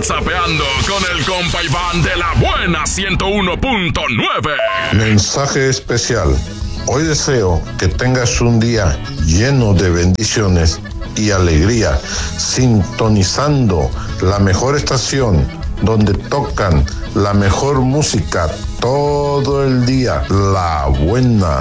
WhatsAppeando con el compa Iván de la buena 101.9. Mensaje especial. Hoy deseo que tengas un día lleno de bendiciones y alegría, sintonizando la mejor estación donde tocan la mejor música todo el día, la buena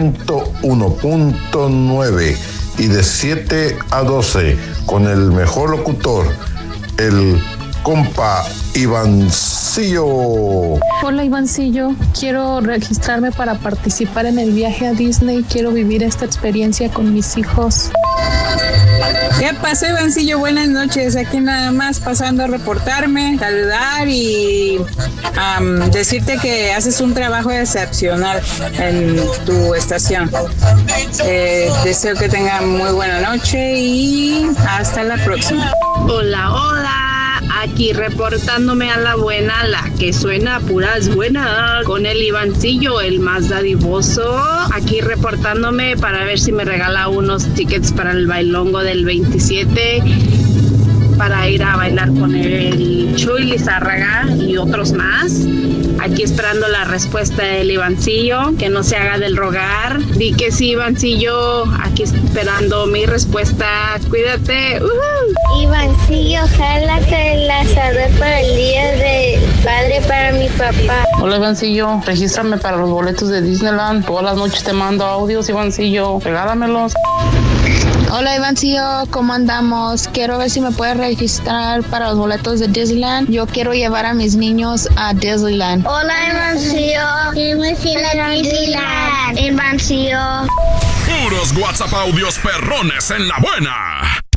101.9, y de 7 a 12 con el mejor locutor, el compa Ivancillo. Hola Ivancillo, quiero registrarme para participar en el viaje a Disney. Quiero vivir esta experiencia con mis hijos. ¿Qué pasó, Ivancillo? Buenas noches. Aquí nada más pasando a reportarme, saludar y decirte que haces un trabajo excepcional en tu estación. Deseo que tengan muy buena noche y hasta la próxima. Hola, hola. Aquí reportándome a la buena, la que suena puras buenas, con el Ivancillo, el más dadivoso. Aquí reportándome para ver si me regala unos tickets para el bailongo del 27, para ir a bailar con el Chuy Lizárraga y otros más. Aquí esperando la respuesta del Ivancillo, que no se haga del rogar. Di que sí, Ivancillo, aquí esperando mi respuesta. Cuídate. Ivancillo, jálate el asador para el día del padre para mi papá. Hola Ivancillo, regístrame para los boletos de Disneyland. Todas las noches te mando audios, Ivancillo, regálamelos. Hola Ivancillo, ¿cómo andamos? Quiero ver si me puedes registrar para los boletos de Disneyland. Yo quiero llevar a mis niños a Disneyland. Hola Ivancillo, queremos ir a Disneyland. Ivancillo. Puros WhatsApp audios perrones en la buena.